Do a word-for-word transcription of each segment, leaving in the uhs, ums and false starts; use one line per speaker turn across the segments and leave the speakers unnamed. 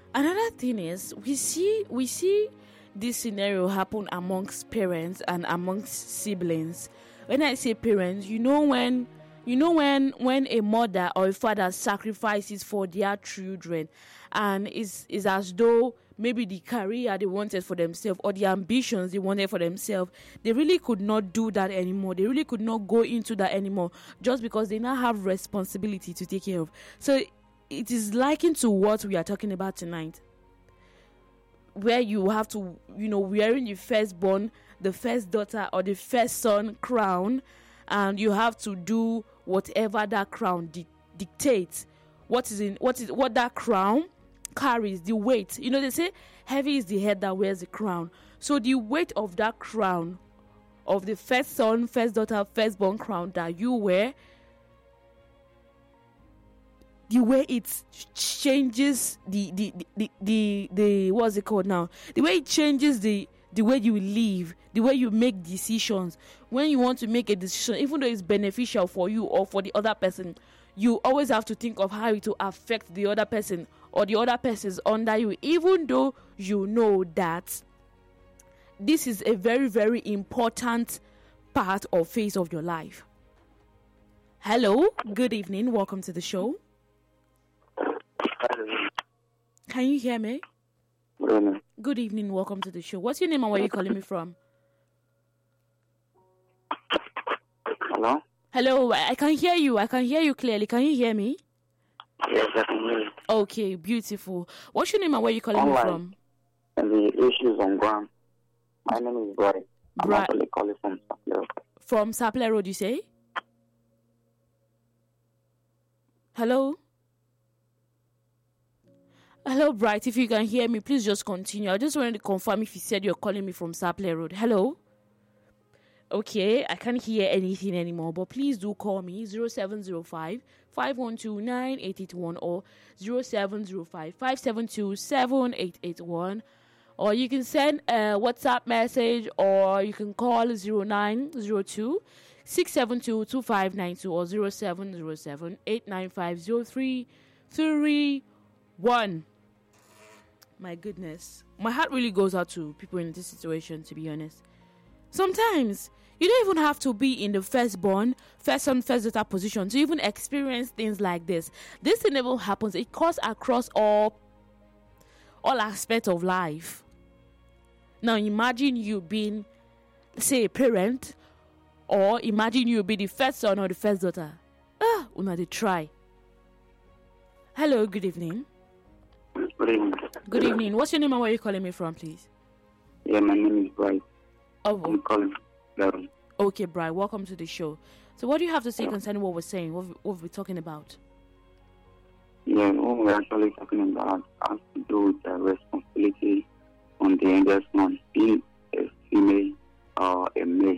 Another thing is we see we see this scenario happen amongst parents and amongst siblings. When I say parents, you know when you know when when a mother or a father sacrifices for their children, and is is as though maybe the career they wanted for themselves or the ambitions they wanted for themselves, they really could not do that anymore. They really could not go into that anymore just because they now have responsibility to take care of. So it is likened to what we are talking about tonight, where you have to, you know, wearing the firstborn, the first daughter or the first son crown, and you have to do whatever that crown di- dictates. What is in what is what that crown carries, the weight. You know, they say heavy is the head that wears the crown. So the weight of that crown, of the first son, first daughter, firstborn crown that you wear, the way it changes the the the the, the, the what's it called now? The way it changes the the way you live, the way you make decisions. When you want to make a decision, even though it's beneficial for you or for the other person, you always have to think of how it will affect the other person or the other persons under you, even though you know that this is a very, very important part or phase of your life. Hello, good evening, welcome to the show. Can you hear me?
Good,
good evening, welcome to the show. What's your name and where are you calling me from?
Hello?
Hello, I can hear you. I can hear you clearly. Can you hear me?
Yes, I can hear you.
Okay, beautiful. What's your name and where are you calling
Online.
me from?
And the issues on ground. My name is Bright. I'm
Bright.
actually calling from Sapler.
From Sapler Road, you say? Hello? Hello, Bright. If you can hear me, please just continue. I just wanted to confirm if you said you're calling me from Sapler Road. Hello? Okay, I can't hear anything anymore, but please do call me zero seven zero five, five one two, nine eight eight one or zero seven zero five, five seven two, seven eight eight one, or you can send a WhatsApp message or you can call zero nine zero two, six seven two, two five nine two or zero seven zero seven, eight nine five, zero three three one. My goodness, my heart really goes out to people in this situation, to be honest. Sometimes you don't even have to be in the firstborn, first son, first daughter position to even experience things like this. This thing never happens. It cuts across all, all aspects of life. Now imagine you being, say, a parent, or imagine you be the first son or the first daughter. Ah, una dey try. Hello, good evening.
Good evening.
Good evening. What's your name and where are you calling me from, please?
Yeah, my name is Bright.
Oh,
I'm calling from
okay, Brian, welcome to the show. So what do you have to say concerning what we're saying, what, we, what we're talking about?
Yeah, what we're actually talking about has to do with the responsibility on the youngest one, being a female or a male.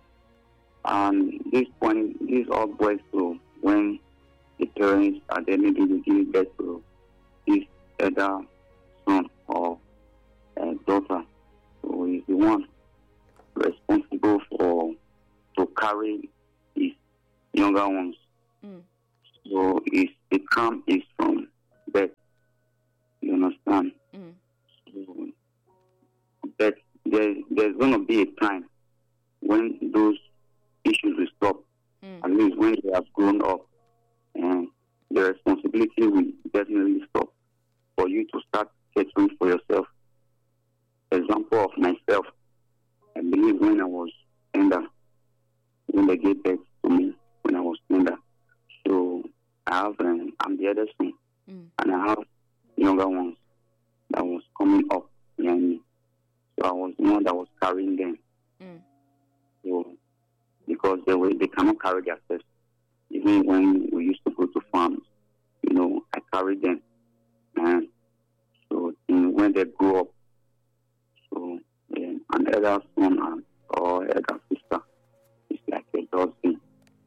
And this point, this all boils to when the parents are there, maybe they give birth to this elder son or uh, daughter, who is the one responsible for to carry his younger ones.
Mm.
So it's, the calm is from birth. You understand?
Mm.
So, but there, there's going to be a time when those issues will stop.
Mm.
At least when they have grown up, and the responsibility will definitely stop for you to start catering for yourself. Example of myself. I believe when I was tender, when they gave birth to me, when I was tender. So I have, um, I'm the eldest son,
Mm.
and I have younger ones that was coming up behind me. So I was the one that was carrying them.
Mm.
So because they were, they cannot carry themselves. Even when we used to go to farms, you know, I carried them. And so in, when they grew up, so yeah, an elder son and, or elder sister is like a dozen.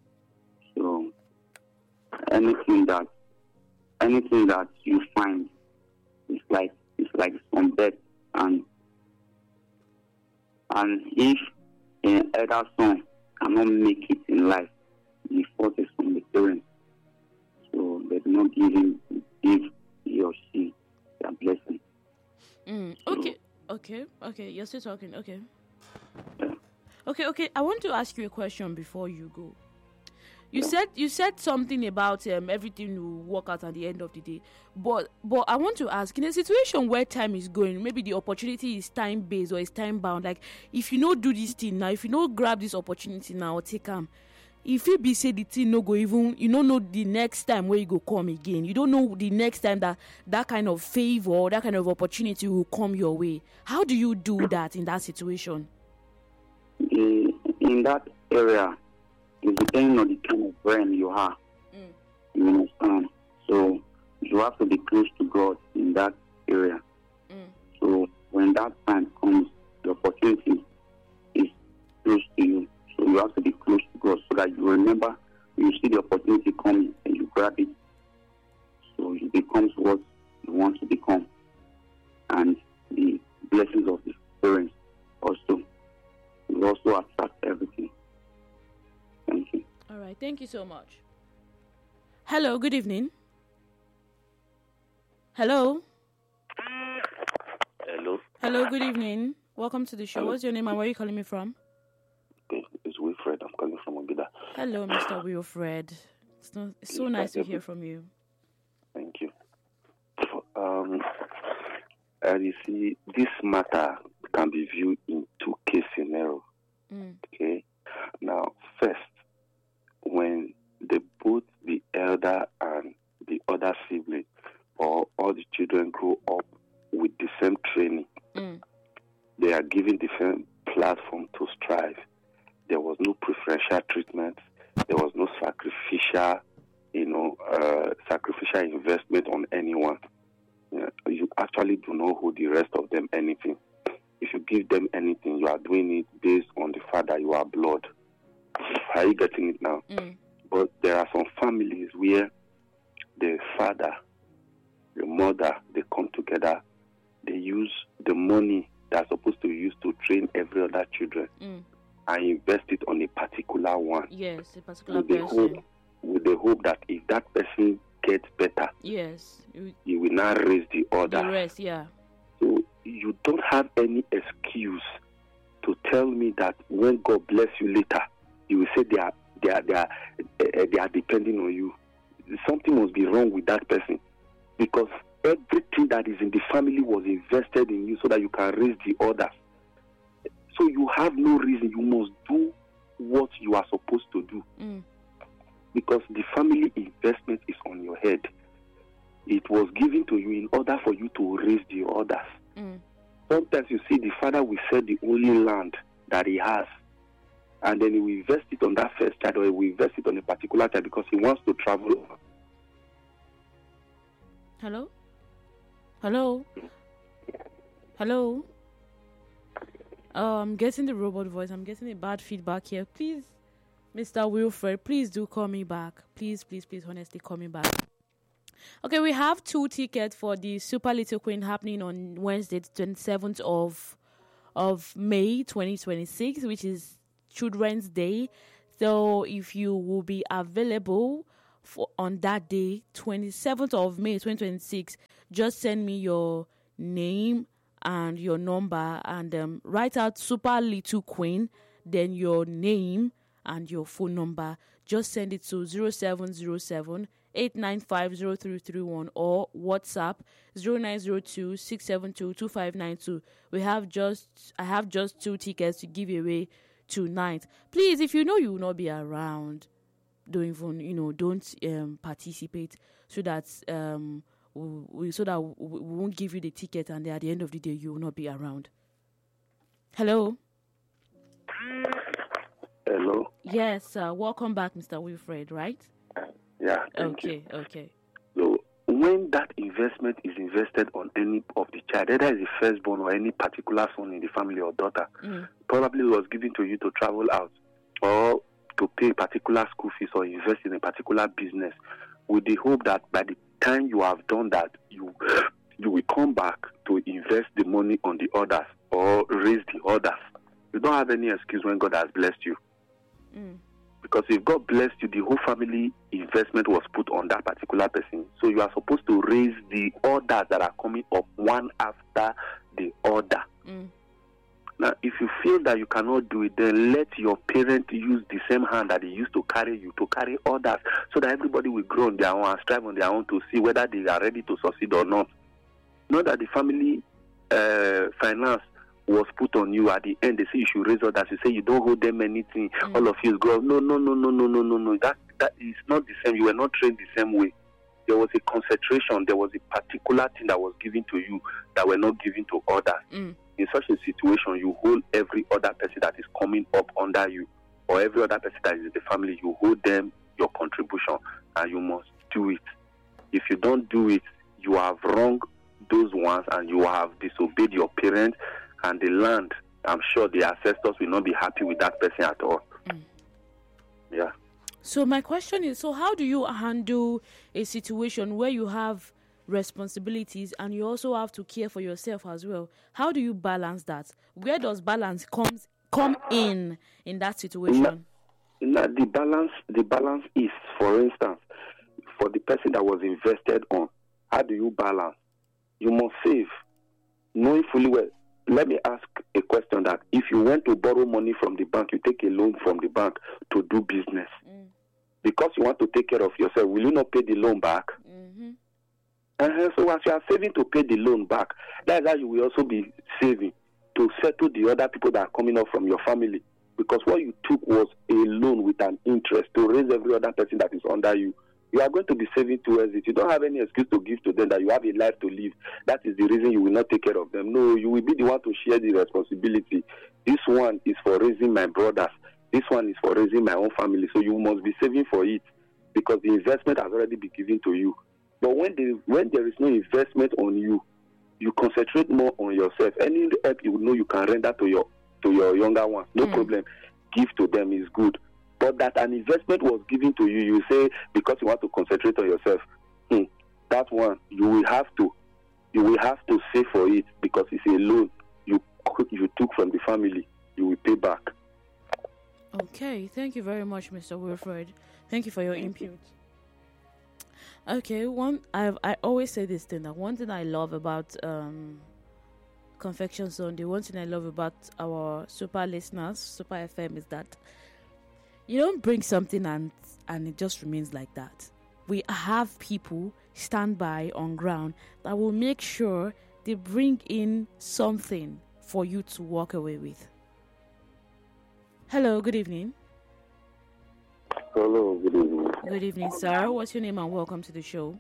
So anything that anything that you find is like it's like from birth, and and if an elder son cannot make it in life, the fault is from the parents. So they do not give him, give he or she their blessing.
Mm. Okay, okay, okay. You're still talking. Okay.
Yeah.
Okay, okay. I want to ask you a question before you go. You said you said something about um, everything will work out at the end of the day, but but I want to ask, in a situation where time is going, maybe the opportunity is time based or is time bound. Like, if you don't do this thing now, if you don't grab this opportunity now or take them, if it be say the thing no go even, you don't know the next time where you go come again. You don't know the next time that that kind of favor or that kind of opportunity will come your way. How do you do that in that situation?
In, in that area, it depends on the kind of brain you have.
Mm.
You understand? So you have to be close to God in that area.
Mm.
So when that time comes, the opportunity is close to you. So you have to be close to God so that you remember, you see the opportunity coming and you grab it. So you become what you want to become. And the blessings of the parents also will also attract everything. Thank you.
All right. Thank you so much. Hello. Good evening. Hello.
Hello.
Hello. Good evening. Welcome to the show.
Hello.
What's your name and where are you calling me from?
Okay, it's Wilfred. I'm calling from Ogida.
Hello, Mister Wilfred. It's, not, it's so nice to hear from you.
Thank you. Um, and you see, this matter can be viewed in two case scenarios.
Mm.
Okay. Now, first, when the both the elder and the other sibling or all the children grow up with the same training,
Mm.
they are given the same platform to strive. There was no preferential treatment. There was no sacrificial, you know, uh, sacrificial investment on anyone. Yeah, you actually do not owe the rest of them anything. If you give them anything, you are doing it based on the fact that you are blood. Are you getting it now?
Mm.
But there are some families where the father, the mother, they come together. They use the money that's supposed to be used to train every other children
Mm.
and invest it on a particular one.
Yes, a particular
With the
person.
hope, with the hope that if that person gets better,
Yes. You,
he will now raise the other.
the rest, yeah.
So you don't have any excuse to tell me that when God bless you later, you will say they are they are they are uh, they are depending on you. Something must be wrong with that person, because everything that is in the family was invested in you so that you can raise the others. So you have no reason. You must do what you are supposed to do,
Mm.
because the family investment is on your head. It was given to you in order for you to raise the others.
Mm.
Sometimes you see the father will sell the only land that he has, and then he will invest it on that first child, or he will invest it on a particular child because he wants to travel.
Hello? Hello? Hello? Oh, I'm getting the robot voice. I'm getting a bad feedback here. Please, Mister Wilfred, please do call me back. Please, please, please, honestly, call me back. Okay, we have two tickets for the Super Little Queen happening on Wednesday, the twenty-seventh of of May twenty twenty-six, which is Children's Day. So if you will be available for on that day, twenty-seventh of May twenty twenty-six, just send me your name and your number and um, write out Super Little Queen, then your name and your phone number. Just send it to zero seven zero seven eight nine five zero three three one or WhatsApp zero nine zero two six seven two two five nine two. We have just I have just two tickets to give away tonight. Please, if you know you will not be around, don't even you know don't um, participate, so that um we, we so that we, we won't give you the ticket and then at the end of the day you will not be around. Hello.
Hello.
Yes, uh, welcome back, Mister Wilfred. Right?
Yeah. Thank
Okay.
you.
Okay.
So when that investment is invested on any of the child, whether it's the firstborn or any particular son in the family or daughter,
Mm.
probably was given to you to travel out or to pay particular school fees or invest in a particular business, with the hope that by the time you have done that, you you will come back to invest the money on the others or raise the others. You don't have any excuse when God has blessed you.
Mm.
Because if God blessed you, the whole family investment was put on that particular person. So you are supposed to raise the orders that are coming up one after the other.
Mm.
Now, if you feel that you cannot do it, then let your parent use the same hand that they used to carry you to carry others, so that everybody will grow on their own and strive on their own to see whether they are ready to succeed or not. Not that the family uh, finance was put on you at the end. They say you should raise others. You say you don't hold them anything. Mm. All of you grow. No, no, no, no, no, no, no, no. That that is not the same. You were not trained the same way. There was a concentration. There was a particular thing that was given to you that were not given to others. Mm. In such a situation, you hold every other person that is coming up under you, or every other person that is in the family, you hold them your contribution, and you must do it. If you don't do it, you have wronged those ones, and you have disobeyed your parents and the land. I'm sure the ancestors will not be happy with that person at all. Mm. Yeah.
So my question is, so how do you handle a situation where you have responsibilities and you also have to care for yourself as well? How do you balance that? Where does balance comes come in in that situation?
Now, the balance the balance is, for instance, for the person that was invested on, how do you balance? You must save, knowing fully well. Let me ask a question: that if you went to borrow money from the bank, you take a loan from the bank to do business, mm. because you want to take care of yourself, will you not pay the loan back? Mm-hmm. Uh-huh. So as you are saving to pay the loan back, that's how you will also be saving to settle the other people that are coming up from your family. Because what you took was a loan with an interest to raise every other person that is under you. You are going to be saving towards it. You don't have any excuse to give to them that you have a life to live. That is the reason you will not take care of them. No, you will be the one to share the responsibility. This one is for raising my brothers. This one is for raising my own family. So you must be saving for it, because the investment has already been given to you. But when the, when there is no investment on you, you concentrate more on yourself. Any help you know you can render to your to your younger ones, no mm. problem. Give to them is good. But that an investment was given to you, you say because you want to concentrate on yourself. Hmm, that one you will have to you will have to save for it, because it's a loan you you took from the family. You will pay back.
Okay, thank you very much, Mister Wilfred. Thank you for your input. Okay, one I I always say this thing, that one thing I love about um, Confection Sunday, one thing I love about our super listeners, Super F M, is that you don't bring something and and it just remains like that. We have people stand by on ground that will make sure they bring in something for you to walk away with. Hello, good evening.
Hello, good evening.
Good evening, sir. What's your name and welcome to the show?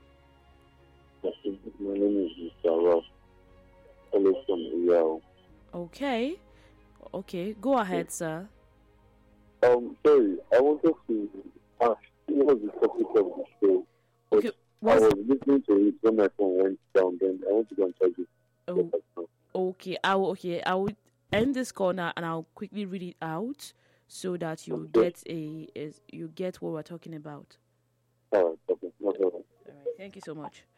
My name is Mister Ross. Hello from Iyao.
Okay. Okay, go ahead, sir.
Um, sorry, I wanted to ask, what was the topic of the show?
Okay,
I was listening to it when my phone went down, then I want to go and charge it.
Oh, okay, I will, okay, I will end this corner and I'll quickly read it out, so that you
okay.
get a is you get what we're talking about.
All right, okay, no problem.
All right, thank you so much.